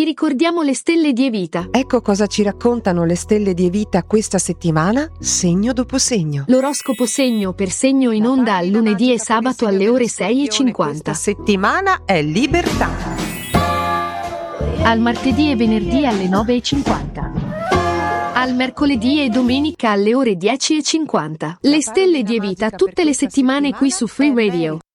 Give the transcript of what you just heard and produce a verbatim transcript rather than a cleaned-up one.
Vi ricordiamo le stelle di Evita. Ecco cosa ci raccontano le stelle di Evita questa settimana, segno dopo segno. L'oroscopo segno per segno in onda al lunedì e sabato alle ore sei e cinquanta. Questa settimana è libertà. Al martedì e venerdì alle nove e cinquanta. Al mercoledì e domenica alle ore dieci e cinquanta. Le stelle di Evita tutte le settimane qui su Free Radio.